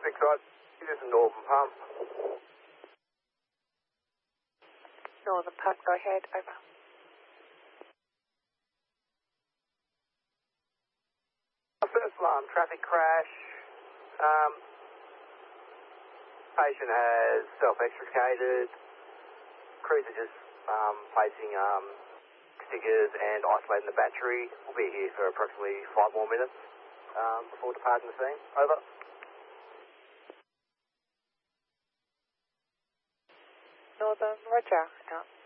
Big side, this is Northern Pump. Northern Pump, go ahead, over. First alarm, traffic crash. Patient has self-extricated. Crews are just placing stickers and isolating the battery. We'll be here for approximately 5 more minutes before departing the scene. Over. Northern, roger, out.